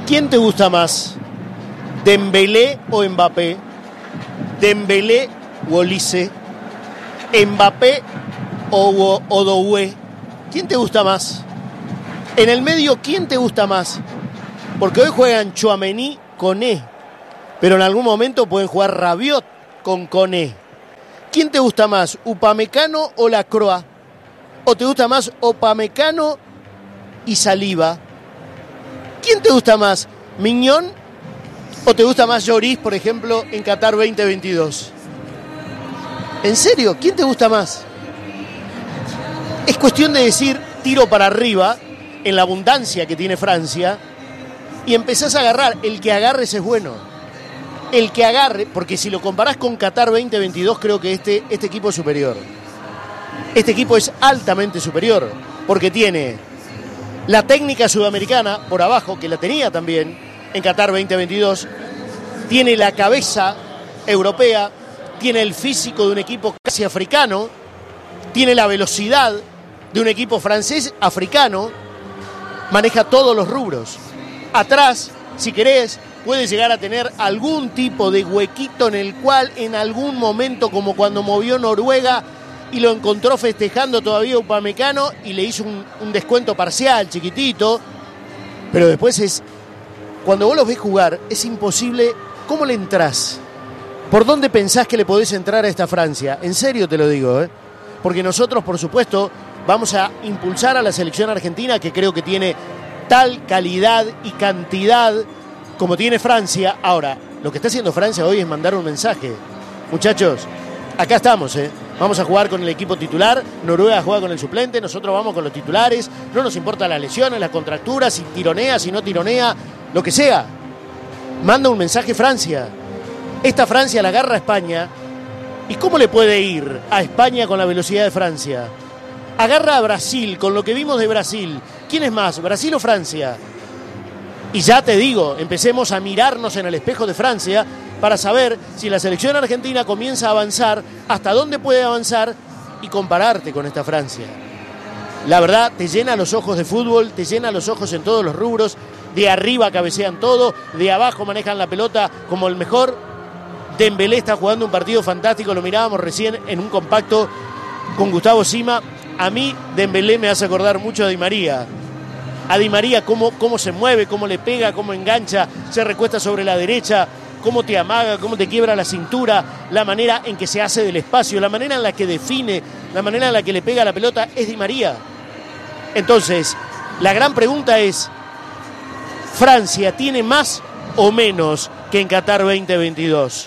¿Quién te gusta más? ¿Dembélé o Mbappé? ¿Dembélé o Olise? ¿Mbappé o Doué? ¿Quién te gusta más? En el medio, ¿quién te gusta más? Porque hoy juegan Tchouaméni, Koné, pero en algún momento pueden jugar Rabiot con Koné. ¿Quién te gusta más, Upamecano o Lacroix? ¿O te gusta más Upamecano y Saliba? ¿Quién te gusta más, Mignon o te gusta más Lloris, por ejemplo, en Qatar 2022? ¿En serio? ¿Quién te gusta más? Es cuestión de decir tiro para arriba en la abundancia que tiene Francia y empezás a agarrar. El que agarres es bueno. El que agarre, porque si lo comparás con Qatar 2022, creo que este equipo es superior. Este equipo es altamente superior, porque tiene la técnica sudamericana por abajo, que la tenía también en Qatar 2022, tiene la cabeza europea, tiene el físico de un equipo casi africano, tiene la velocidad de un equipo francés africano, maneja todos los rubros. Atrás, si querés, puede llegar a tener algún tipo de huequito en el cual en algún momento, como cuando movió Noruega y lo encontró festejando todavía Upamecano y le hizo un descuento parcial, chiquitito, pero después cuando vos los ves jugar, es imposible. ¿Cómo le entrás? ¿Por dónde pensás que le podés entrar a esta Francia? En serio te lo digo, ¿eh? Porque nosotros, por supuesto, vamos a impulsar a la selección argentina, que creo que tiene tal calidad y cantidad como tiene Francia. Ahora, lo que está haciendo Francia hoy es mandar un mensaje. Muchachos, acá estamos, ¿eh? Vamos a jugar con el equipo titular, Noruega juega con el suplente, nosotros vamos con los titulares, no nos importan las lesiones, las contracturas, si tironea, si no tironea, lo que sea. Manda un mensaje Francia. Esta Francia la agarra a España. ¿Y cómo le puede ir a España con la velocidad de Francia? Agarra a Brasil, con lo que vimos de Brasil. ¿Quién es más, Brasil o Francia? Y ya te digo, empecemos a mirarnos en el espejo de Francia para saber si la selección argentina comienza a avanzar, hasta dónde puede avanzar y compararte con esta Francia. La verdad, te llena los ojos de fútbol, te llena los ojos en todos los rubros. De arriba cabecean todo, de abajo manejan la pelota como el mejor. Dembélé está jugando un partido fantástico, lo mirábamos recién en un compacto con Gustavo Sima. A mí Dembélé me hace acordar mucho a Di María. A Di María cómo se mueve, cómo le pega, cómo engancha, se recuesta sobre la derecha, cómo te amaga, cómo te quiebra la cintura, la manera en que se hace del espacio, la manera en la que define, la manera en la que le pega la pelota, es Di María. Entonces, la gran pregunta es, ¿Francia tiene más o menos que en Qatar 2022?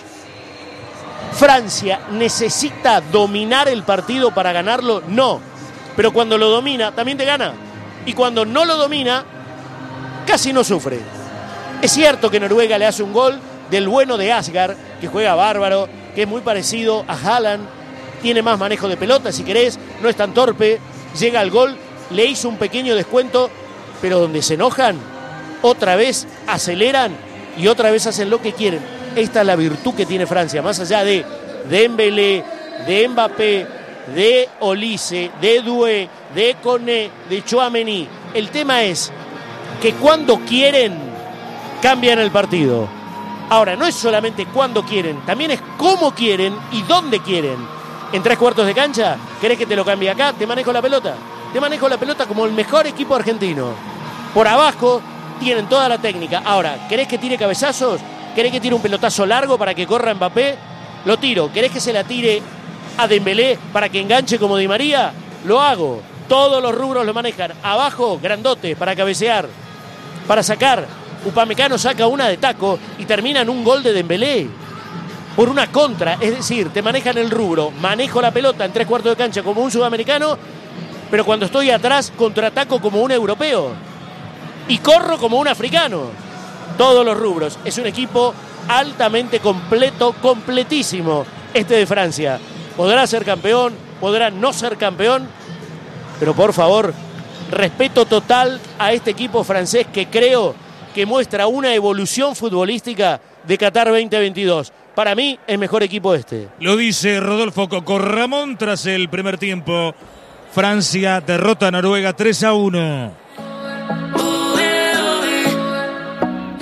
¿Francia necesita dominar el partido para ganarlo? No, pero cuando lo domina también te gana. Y cuando no lo domina, casi no sufre. Es cierto que Noruega le hace un gol del bueno de Asgard, que juega bárbaro, que es muy parecido a Haaland, tiene más manejo de pelota, si querés, no es tan torpe, llega al gol, le hizo un pequeño descuento, pero donde se enojan, otra vez aceleran y otra vez hacen lo que quieren. Esta es la virtud que tiene Francia, más allá de Dembélé, de Mbappé, de Olise, de Doué, de Koné, de Tchouaméni. El tema es que cuando quieren, cambian el partido. Ahora, no es solamente cuando quieren, también es cómo quieren y dónde quieren. En 3/4 de cancha, ¿querés que te lo cambie acá? Te manejo la pelota. Te manejo la pelota como el mejor equipo argentino. Por abajo tienen toda la técnica. Ahora, ¿querés que tire cabezazos? ¿Querés que tire un pelotazo largo para que corra Mbappé? Lo tiro. ¿Querés que se la tire a Dembélé para que enganche como Di María? Lo hago. Todos los rubros lo manejan. Abajo, grandote para cabecear, para sacar. Upamecano saca una de taco y termina en un gol de Dembélé por una contra. Es decir, te manejan el rubro. Manejo la pelota en 3/4 de cancha como un sudamericano, pero cuando estoy atrás contraataco como un europeo y corro como un africano. Todos los rubros. Es un equipo altamente completo, completísimo este de Francia. Podrá ser campeón, podrá no ser campeón, pero por favor, respeto total a este equipo francés que creo que muestra una evolución futbolística de Qatar 2022. Para mí, es mejor equipo este. Lo dice Rodolfo Coco Ramón tras el primer tiempo. Francia derrota a Noruega 3-1.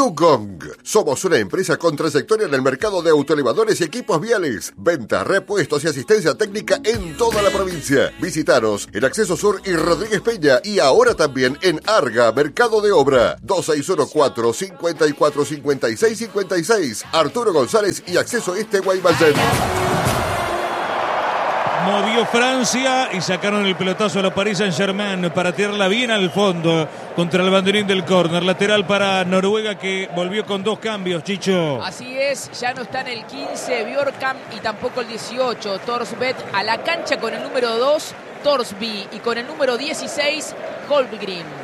Yugong. Somos una empresa con trayectoria en el mercado de autoelevadores y equipos viales. Venta, repuestos y asistencia técnica en toda la provincia. Visitaros en Acceso Sur y Rodríguez Peña y ahora también en Arga, Mercado de Obra. 2614-545656. Arturo González y Acceso Este Guaymallén. Movió Francia y sacaron el pelotazo a la Paris Saint-Germain para tirarla bien al fondo contra el banderín del córner. Lateral para Noruega que volvió con 2 cambios, Chicho. Así es, ya no están el 15 Bjorkam y tampoco el 18 Thorsbeth a la cancha con el número 2 Thorsby y con el número 16 Holmgren.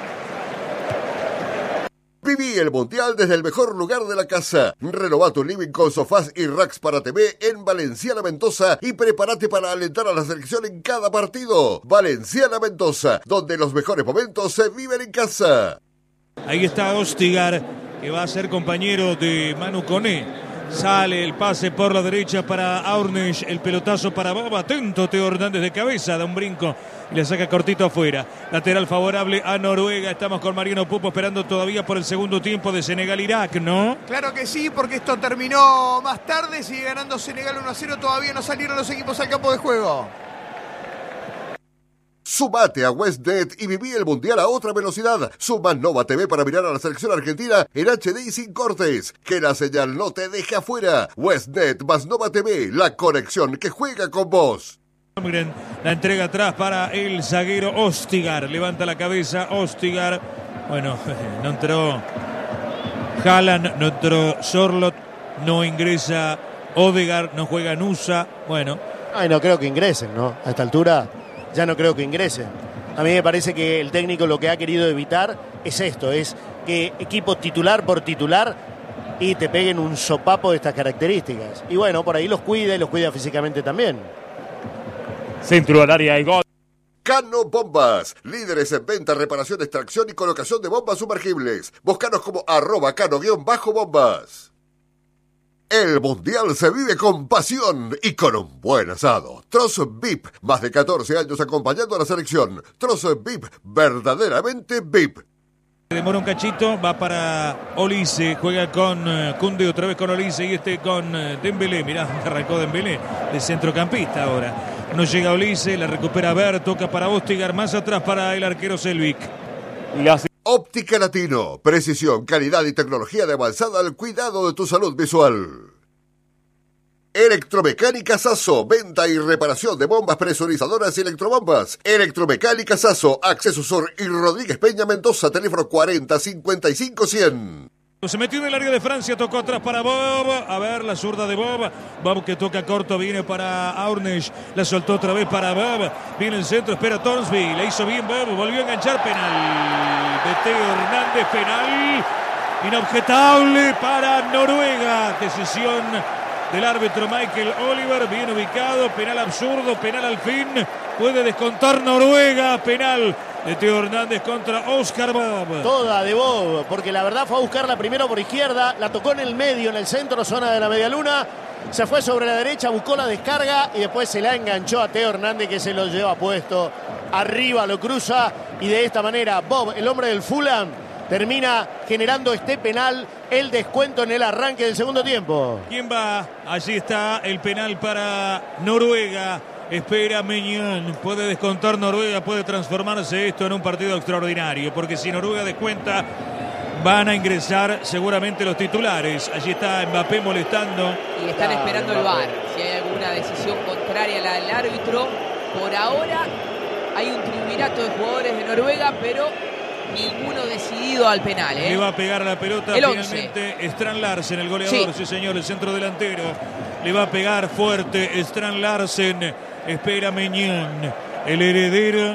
Viví el Mundial desde el mejor lugar de la casa. Renová tu living con sofás y racks para TV en Valenciana Mendoza y prepárate para alentar a la selección en cada partido. Valenciana Mendoza, donde los mejores momentos se viven en casa. Ahí está Ostigar, que va a ser compañero de Manu Koné. Sale el pase por la derecha para Aurnes, el pelotazo para Boba. Atento Teo Hernández de cabeza, da un brinco y le saca cortito afuera. Lateral favorable a Noruega. Estamos con Mariano Pupo esperando todavía por el segundo tiempo de Senegal-Irak, ¿no? Claro que sí, porque esto terminó más tarde. Sigue ganando Senegal 1-0. Todavía no salieron los equipos al campo de juego. Sumate a Westnet y viví el Mundial a otra velocidad. Suma Nova TV para mirar a la selección argentina en HD y sin cortes. Que la señal no te deje afuera. Westnet más Nova TV, la conexión que juega con vos. Miren, la entrega atrás para el zaguero Ostigar. Levanta la cabeza Ostigar. Bueno, no entró Haaland, no entró Sorlot, no ingresa Odegaard, no juega Nusa. Bueno. Ay, no creo que ingresen, ¿no? A esta altura ya no creo que ingresen. A mí me parece que el técnico lo que ha querido evitar es esto, es que equipo titular por titular y te peguen un sopapo de estas características. Y bueno, por ahí los cuida y los cuida físicamente también. Centro al área y gol. Cano Bombas, líderes en venta, reparación, extracción y colocación de bombas sumergibles. Búscanos como @cano_bombas. El Mundial se vive con pasión y con un buen asado. Trozo VIP, más de 14 años acompañando a la selección. Trozo VIP, verdaderamente VIP. Demora un cachito, va para Olise, juega con Koundé, otra vez con Olise y con Dembélé. Mirá, arrancó Dembélé de centrocampista ahora. No llega Olise, la recupera Ver, toca para Ostigar, más atrás para el arquero Selvik. Óptica Latino, precisión, calidad y tecnología de avanzada al cuidado de tu salud visual. Electromecánica Sasso, venta y reparación de bombas presurizadoras y electrobombas. Electromecánica Sasso, Acceso Sur y Rodríguez Peña Mendoza, teléfono 40 55 100. Se metió en el área de Francia, tocó atrás para Bob. A ver, la zurda de Bob. Bob que toca corto, viene para Aurnes. La soltó otra vez para Bob. Viene el centro, espera Thorsby. Le hizo bien Bob, volvió a enganchar. Penal de Teo Hernández, penal inobjetable para Noruega. Decisión del árbitro Michael Oliver, bien ubicado. Penal absurdo, penal al fin. Puede descontar Noruega, penal de Teo Hernández contra Oscar Bob. Toda de Bob, porque la verdad fue a buscarla primero por izquierda, la tocó en el medio, en el centro, zona de la medialuna, se fue sobre la derecha, buscó la descarga y después se la enganchó a Teo Hernández, que se lo lleva puesto. Arriba lo cruza y de esta manera Bob, el hombre del Fulham, termina generando este penal, el descuento en el arranque del segundo tiempo. ¿Quién va? Allí está el penal para Noruega. Espera Meñón, puede descontar Noruega, puede transformarse esto en un partido extraordinario, porque si Noruega descuenta, van a ingresar seguramente los titulares. Allí está Mbappé molestando. Y están esperando el VAR, si hay alguna decisión contraria a la del árbitro. Por ahora hay un triunvirato de jugadores de Noruega, pero ninguno decidido al penal. Le va a pegar a la pelota el finalmente Strand Larsen, el goleador, sí señor, el centro delantero. Le va a pegar fuerte Strand Larsen. Espera Meñón, el heredero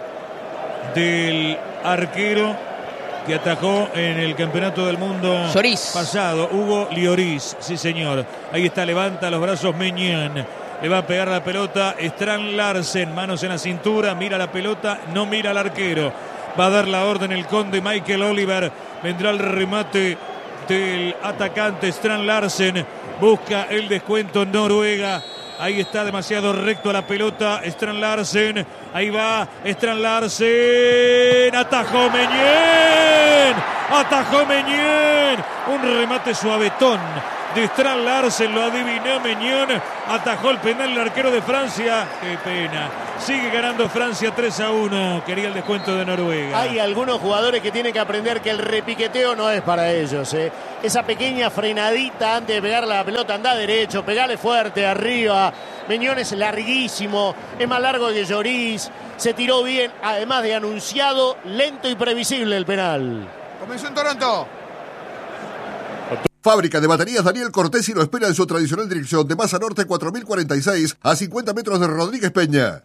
del arquero que atajó en el campeonato del mundo Lloris. Pasado, Hugo Lloris, sí señor. Ahí está, levanta los brazos Meñón. Le va a pegar la pelota Strand Larsen, manos en la cintura, mira la pelota, no mira al arquero. Va a dar la orden el conde Michael Oliver. Vendrá el remate del atacante Strand Larsen. Busca el descuento Noruega. Ahí está demasiado recto a la pelota. Strand Larsen. Ahí va Strand Larsen. Atajó Meñén. Atajó Meñén. Un remate suavetón de Strand Larsen. Lo adivinó Meñén. Atajó el penal el arquero de Francia. Qué pena. Sigue ganando Francia 3-1. Quería el descuento de Noruega. Hay algunos jugadores que tienen que aprender que el repiqueteo no es para ellos. Esa pequeña frenadita antes de pegar la pelota, anda derecho, pegale fuerte arriba. Meñón es larguísimo, es más largo que Lloris. Se tiró bien, además de anunciado, lento y previsible el penal. Comenzó en Toronto. Fábrica de baterías Daniel Cortesi lo espera en su tradicional dirección de Masa Norte 4046 a 50 metros de Rodríguez Peña.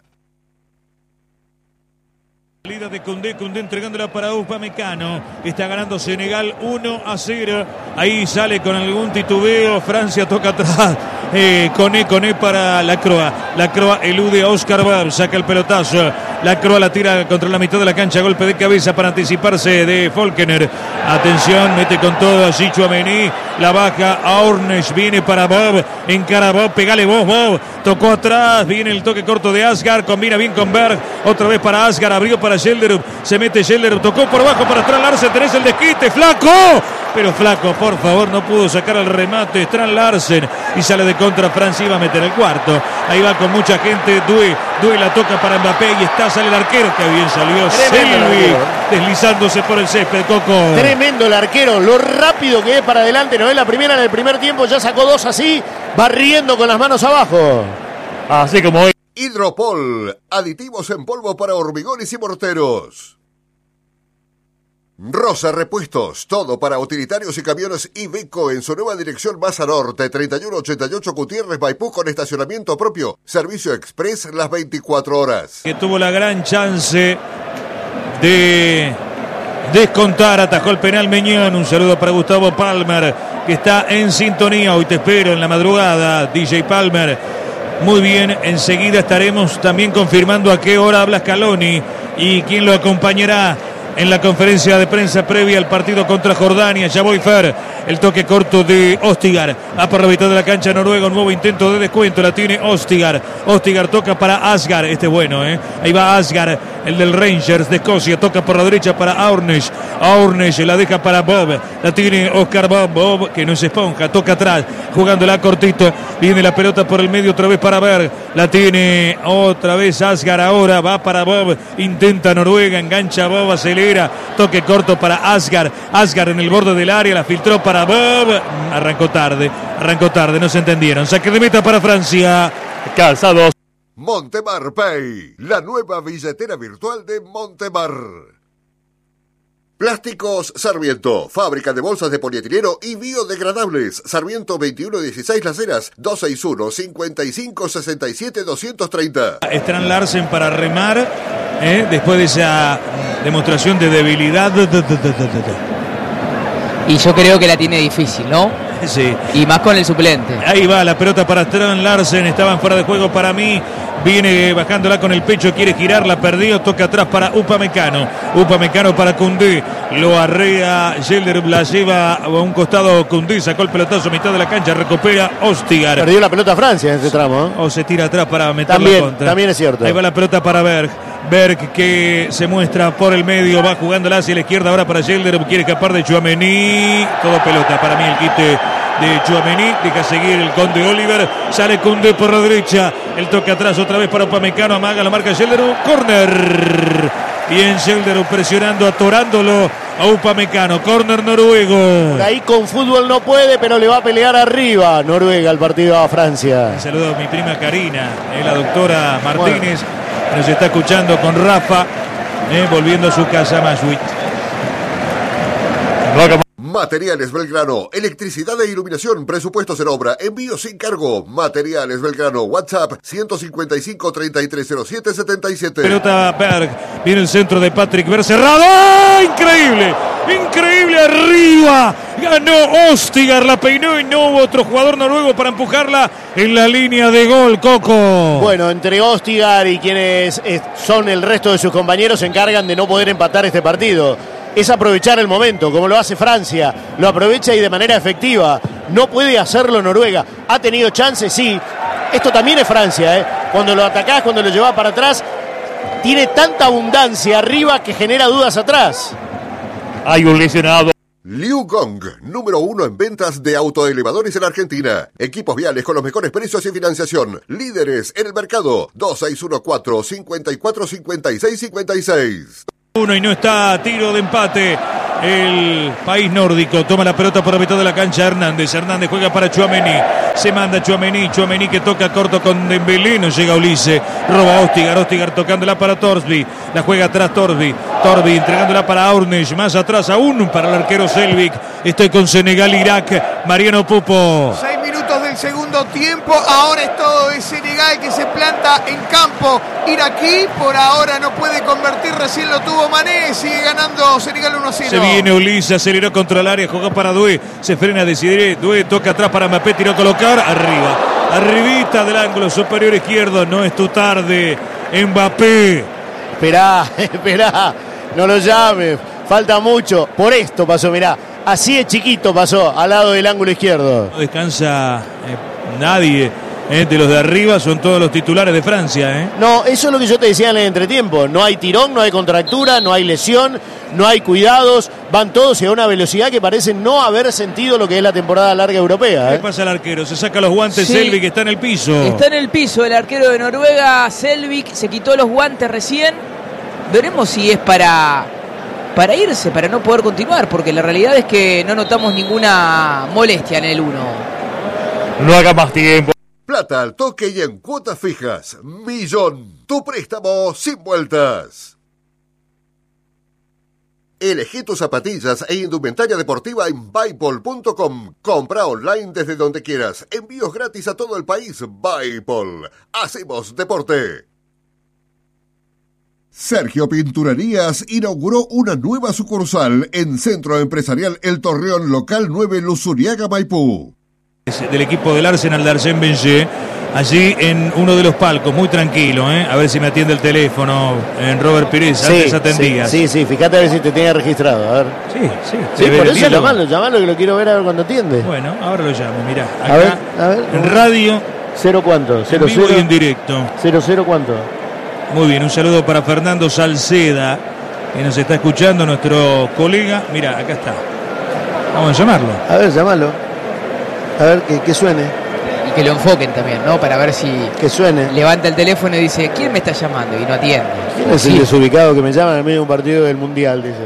Salida de Koundé entregándola para Upamecano. Está ganando Senegal 1-0. Ahí sale con algún titubeo. Francia toca atrás. Koné para Lacroix. Lacroix elude a Oscar Bar. Saca el pelotazo. Lacroix la tira contra la mitad de la cancha. Golpe de cabeza para anticiparse de Falkner. Atención, mete con todo a Tchouaméni. La baja a Ornesh. Viene para Bob. Encara Bob. Pegale vos, Bob. Tocó atrás. Viene el toque corto de Asgar. Combina bien con Berg. Otra vez para Asgar. Abrió para Gelderup, se mete Gelderup, tocó por abajo para Strand Larsen, tenés el desquite, Flaco, pero Flaco, por favor, no pudo sacar el remate, Strand Larsen, y sale de contra Francia, iba a meter el cuarto, ahí va con mucha gente, Doué la toca para Mbappé, y sale el arquero, que bien salió, Selvi, deslizándose por el césped, Coco. Tremendo el arquero, lo rápido que es para adelante, no es la primera en el primer tiempo, ya sacó 2 así, barriendo con las manos abajo. Así como hoy. Hidropol, aditivos en polvo para hormigones y morteros. Rosa Repuestos, todo para utilitarios y camiones Iveco en su nueva dirección Masa Norte, 3188 Gutiérrez Maipú con estacionamiento propio, servicio express las 24 horas. Que tuvo la gran chance de descontar, atajó el penal Meñón. Un saludo para Gustavo Palmer, que está en sintonía. Hoy te espero en la madrugada, DJ Palmer. Muy bien, enseguida estaremos también confirmando a qué hora habla Scaloni y quién lo acompañará en la conferencia de prensa previa al partido contra Jordania. Ya voy, Fer. El toque corto de Ostigar. Va por la mitad de la cancha Noruega. Un nuevo intento de descuento. La tiene Ostigar. Ostigar toca para Asgar. Este es bueno, Ahí va Asgar, el del Rangers de Escocia. Toca por la derecha para Aurnes. Aurnes la deja para Bob. La tiene Oscar Bob. Bob, que no es esponja. Toca atrás. Jugándola cortito. Viene la pelota por el medio otra vez para Berg. La tiene otra vez Asgar. Ahora va para Bob. Intenta Noruega. Engancha Bob. Acelera. Toque corto para Asgar. Asgar en el borde del área. La filtró para Bob. Arrancó tarde. No se entendieron. Saque de meta para Francia. Calzados. Montemar Pay, la nueva billetera virtual de Montemar. Plásticos Sarmiento, fábrica de bolsas de polietileno y biodegradables. Sarmiento 2116 Las Heras, 261-5567-230. Strand Larsen para remar, después de esa demostración de debilidad. Y yo creo que la tiene difícil, ¿no? Sí. Y más con el suplente. Ahí va la pelota para Strand Larsen. Estaban fuera de juego para mí. Viene bajándola con el pecho. Quiere girarla. Perdió. Toca atrás para Upamecano. Upamecano para Koundé. Lo arrea Gelderup. La lleva a un costado Koundé. Sacó el pelotazo a mitad de la cancha. Recupera Ostigar. Perdió la pelota Francia en ese tramo. O se tira atrás para meter También, la contra. también es cierto. Ahí va la pelota para Berg. Berg que se muestra por el medio. Va jugándola hacia la izquierda. Ahora para Gelderup. Quiere escapar de Tchouaméni. Todo pelota para mí el quite de Tchouaméni. Deja seguir el Conde Oliver. Sale Koundé por la derecha. El toque atrás otra vez para Upamecano. Amaga la marca Gelderup. Corner. Bien Gelderup presionando, atorándolo a Upamecano. Corner noruego. Por ahí con fútbol no puede, pero le va a pelear arriba Noruega al partido a Francia. Un saludo a mi prima Karina, la doctora Martínez, que nos está escuchando con Rafa, volviendo a su casa Mashuit. Materiales Belgrano, electricidad e iluminación, presupuestos en obra, envío sin cargo. Materiales Belgrano, WhatsApp 155-3307-77. Pelota Berg, viene el centro de Patrick Berg, cerrado. Increíble, increíble arriba. Ganó Ostigar, la peinó y no hubo otro jugador noruego para empujarla en la línea de gol, Coco. Bueno, entre Ostigar y quienes son el resto de sus compañeros se encargan de no poder empatar este partido. Es aprovechar el momento, como lo hace Francia. Lo aprovecha y de manera efectiva. No puede hacerlo Noruega. ¿Ha tenido chances? Sí. Esto también es Francia, Cuando lo atacás, cuando lo llevás para atrás, tiene tanta abundancia arriba que genera dudas atrás. Hay un lesionado. Liu Gong, número 1 en ventas de autoelevadores en Argentina. Equipos viales con los mejores precios y financiación. Líderes en el mercado. 2614-545656. Uno y no está a tiro de empate. El país nórdico toma la pelota por la mitad de la cancha. Hernández juega para Tchouaméni. Se manda Tchouaméni que toca corto con Dembélé. No llega Ulises. Roba Ostigar tocándola para Torsby. La juega atrás Torsby entregándola para Aurnes. Más atrás aún para el arquero Selvik. Estoy con Senegal-Irak. Mariano Pupo. 6 minutos del segundo tiempo. Ahora es todo de Senegal que se planta en campo iraquí. Por ahora no puede convertir. Recién lo tuvo Mané. Sigue ganando Senegal 1-0. Se viene Ulises, aceleró contra el área, jugó para Doué, se frena Desiré, Doué toca atrás para Mbappé, tiró a colocar, arribita del ángulo superior izquierdo, no es tu tarde, Mbappé. Esperá, no lo llames, falta mucho, por esto pasó, mirá, así de chiquito pasó, al lado del ángulo izquierdo. No descansa nadie. De los de arriba son todos los titulares de Francia. No, eso es lo que yo te decía en el entretiempo. No hay tirón, no hay contractura, no hay lesión, no hay cuidados. Van todos y a una velocidad que parece no haber sentido lo que es la temporada larga europea. ¿Qué pasa al arquero? Se saca los guantes, sí. Selvik está en el piso. Está en el piso el arquero de Noruega, Selvik. Se quitó los guantes recién. Veremos si es para irse, para no poder continuar. Porque la realidad es que no notamos ninguna molestia en el 1. No haga más tiempo. Plata al toque y en cuotas fijas. Millón. Tu préstamo sin vueltas. Elegí tus zapatillas e indumentaria deportiva en Buypol.com. Compra online desde donde quieras. Envíos gratis a todo el país. Buypol. Hacemos deporte. Sergio Pinturerías inauguró una nueva sucursal en Centro Empresarial El Torreón, local 9, Luzuriaga, Maipú. Del equipo del Arsenal de Arsène Wenger, allí en uno de los palcos, muy tranquilo, a ver si me atiende el teléfono en Robert Pires, antes atendías. Sí, fíjate a ver si te tiene registrado, a ver. Sí, por eso llamalo que lo quiero ver a ver cuando atiende. Bueno, ahora lo llamo, mirá, acá, a ver. En radio. ¿Cero cuánto? En vivo y en directo. ¿0 cuánto? Muy bien, un saludo para Fernando Salceda, que nos está escuchando, nuestro colega. Mirá, acá está. Vamos a llamarlo. A ver, llamalo. A ver, que suene. Y que lo enfoquen también, ¿no? Para ver si... Que suene. Levanta el teléfono y dice, ¿quién me está llamando? Y no atiende. ¿Quién es el desubicado que me llama en el medio de un partido del Mundial? Dice.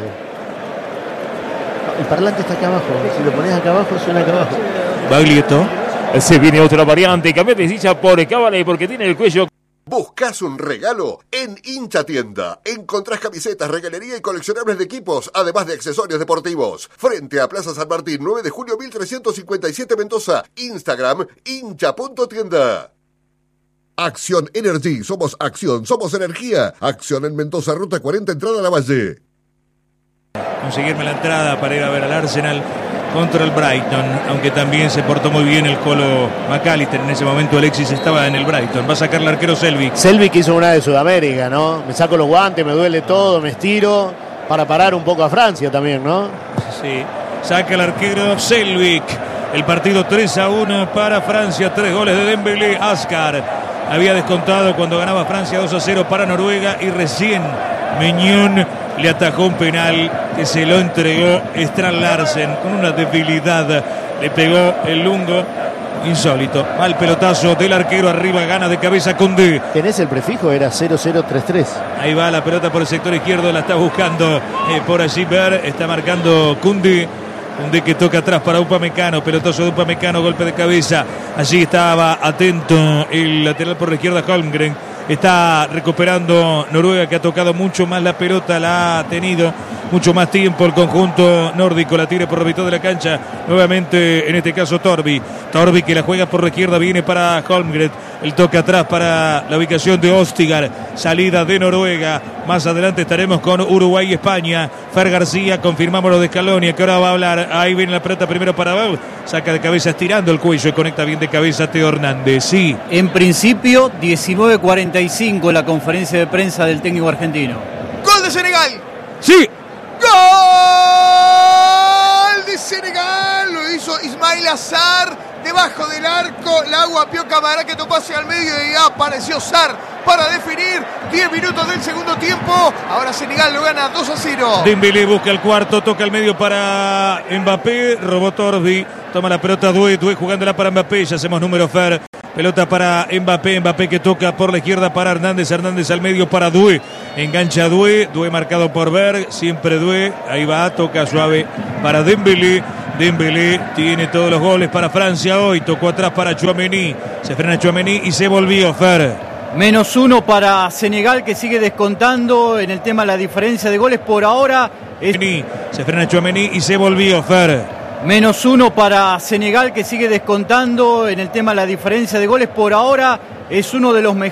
El parlante está acá abajo. Si lo pones acá abajo, suena acá abajo. Baglietto. Se viene otra variante. Cambié de silla por Cábala porque tiene el cuello. ¿Buscas un regalo? En Hincha Tienda encontrás camisetas, regalería y coleccionables de equipos, además de accesorios deportivos. Frente a Plaza San Martín, 9 de julio 1357 Mendoza. Instagram, hincha.tienda. Acción Energy, somos acción, somos energía. Acción en Mendoza, ruta 40, entrada a la Valle. Conseguirme la entrada para ir a ver al Arsenal contra el Brighton, aunque también se portó muy bien el Colo McAllister. En ese momento Alexis estaba en el Brighton. Va a sacar el arquero Selvik. Selvik hizo una de Sudamérica, ¿no? Me saco los guantes, me duele todo, me estiro para parar un poco a Francia también, ¿no? Sí, saca el arquero Selvik. El partido 3-1 para Francia. 3 goles de Dembélé. Ascar había descontado cuando ganaba Francia 2-0 para Noruega y recién Meñón le atajó un penal que se lo entregó Strand Larsen con una debilidad. Le pegó el lungo. Insólito. Mal pelotazo del arquero arriba. Gana de cabeza Koundé. ¿Tenés el prefijo? Era 0033. Ahí va la pelota por el sector izquierdo. La está buscando por allí Ver. Está marcando Koundé. Koundé que toca atrás para Upamecano. Pelotazo de Upamecano. Golpe de cabeza. Allí estaba atento el lateral por la izquierda Holmgren. Está recuperando Noruega, que ha tocado mucho más la pelota, la ha tenido mucho más tiempo el conjunto nórdico. La tira por la mitad de la cancha, nuevamente en este caso Torby que la juega por la izquierda, viene para Holmgren, el toque atrás para la ubicación de Ostigar, salida de Noruega. Más adelante estaremos con Uruguay y España. Fer García, confirmamos lo de Scaloni, que ahora va a hablar. Ahí viene la pelota primero para Bau, saca de cabeza estirando el cuello y conecta bien de cabeza a Teo Hernández. Sí. En principio 19:45 la conferencia de prensa del técnico argentino. ¡Gol de Senegal! ¡Sí! ¡Gol de Senegal! Lo hizo Ismail Assar debajo del arco, la guapió Camará que topó hacia el medio y apareció Sarr para definir. 10 minutos del segundo tiempo. Ahora Senegal lo gana 2-0. Dembélé busca el cuarto, toca el medio para Mbappé, robó Torsby, toma la pelota Doué jugándola para Mbappé, ya hacemos número Fer. Pelota para Mbappé que toca por la izquierda para Hernández al medio para Doué. Engancha Doué marcado por Berg, siempre Doué, ahí va, toca suave para Dembélé. Dembélé tiene todos los goles para Francia hoy, tocó atrás para Tchouaméni, se frena Tchouaméni y se volvió Fer. -1 para Senegal, que sigue descontando en el tema de la diferencia de goles. Por ahora se frena Tchouaméni y se volvió Fer. -1 para Senegal, que sigue descontando en el tema de la diferencia de goles. Por ahora es uno de los mejores.